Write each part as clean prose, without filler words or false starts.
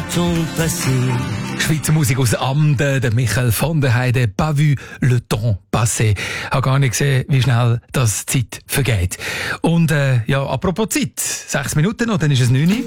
ton passé. Schweizer Musik aus Amden, der Michael von der Heide, «Pas vu le temps passer». Ich habe gar nicht gesehen, wie schnell das Zeit vergeht. Und ja, apropos Zeit, 6 Minuten noch, dann ist es 9 Uhr.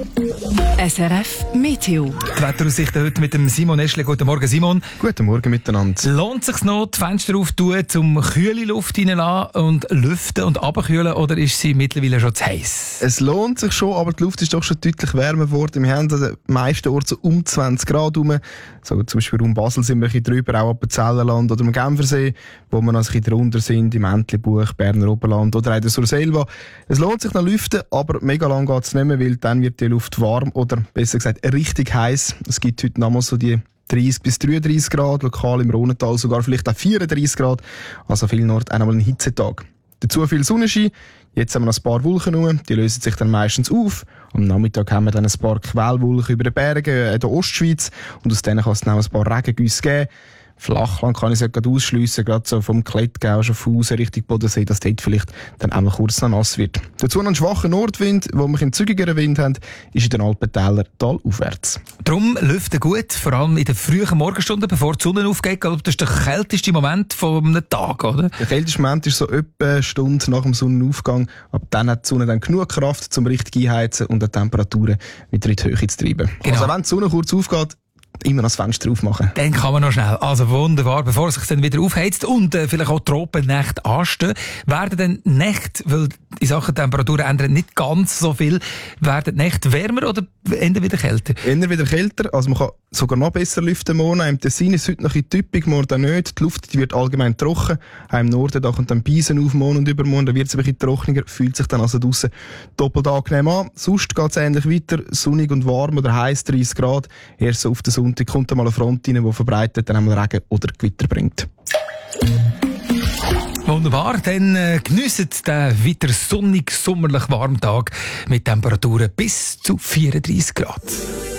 SRF Meteo. Die Wetteraussichten heute mit dem Simon Eschle. Guten Morgen, Simon. Guten Morgen miteinander. Lohnt es sich noch, die Fenster aufzutun, um kühle Luft reinzulassen und lüften und runterkühlen, oder ist sie mittlerweile schon zu heiß? Es lohnt sich schon, aber die Luft ist doch schon deutlich wärmer geworden. Wir haben an den meisten Orten so um 20 Grad rum. So, zum Beispiel um Basel sind wir ein bisschen drüber, auch Appenzellerland oder im Genfersee, wo wir noch ein bisschen drunter sind, im Entlebuch, Berner Oberland oder auch in der Surselva. Es lohnt sich noch lüften, aber mega lang geht es nicht mehr, weil dann wird die Luft warm oder besser gesagt richtig heiß. Es gibt heute noch mal so die 30 bis 33 Grad, lokal im Rhonental sogar vielleicht auch 34 Grad. Also vielen Orten auch einmal ein Hitzetag. Dazu viel Sonnenschein. Jetzt haben wir noch ein paar Wolken rum. Die lösen sich dann meistens auf. Am Nachmittag haben wir dann ein paar Quellwolken über den Bergen in der Ostschweiz. Und aus denen kann es dann auch ein paar Regengüsse geben. Flachland kann ich es gerade ausschliessen, gerade so vom Klettgau, Schaffhausen, Richtung Bodensee, dass dort vielleicht dann auch mal kurz noch nass wird. Dazu noch ein schwacher Nordwind, wo wir einen zügigeren Wind haben, ist in den Alpentäler talaufwärts. Darum lüften gut, vor allem in den frühen Morgenstunden, bevor die Sonne aufgeht. Das ist der kälteste Moment eines Tages, oder? Der kälteste Moment ist so etwa eine Stunde nach dem Sonnenaufgang. Aber dann hat die Sonne dann genug Kraft, um richtig einheizen und die Temperaturen wieder in die Höhe zu treiben. Genau. Also wenn die Sonne kurz aufgeht, immer noch das Fenster aufmachen. Dann kann man noch schnell. Also wunderbar, bevor es sich dann wieder aufheizt und vielleicht auch Tropennächte anstehen, werden dann Nächte, weil in Sachen Temperaturen ändern nicht ganz so viel, werden Nächte wärmer oder eher wieder kälter? Eher wieder kälter, also man kann sogar noch besser lüften morgen. Im Tessin ist es heute noch ein bisschen typisch, morgen nicht. Die Luft die wird allgemein trocken. Auch im Norden da kommt dann Beisen auf, morgen und übermorgen, da wird es ein bisschen trockener, fühlt sich dann also draussen doppelt angenehm an. Sonst geht es ähnlich weiter, sonnig und warm oder heiß, 30 Grad. Erst so auf den Sonntag kommt dann mal eine Front rein, die verbreitet dann einmal Regen oder Gewitter bringt. Wunderbar, dann geniessen den weiter sonnig, sommerlich warmen Tag mit Temperaturen bis zu 34 Grad.